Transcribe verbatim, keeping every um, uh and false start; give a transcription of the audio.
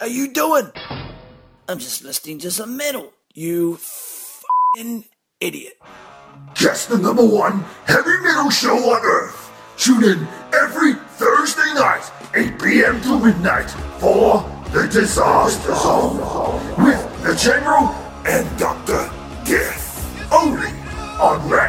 are you doing? I'm just listening to some metal. You f***ing idiot. Just the number one heavy metal show on Earth. Tune in every Thursday night, eight p.m. to midnight, for The Disaster Zone with the General and Doctor Death. Only on Rap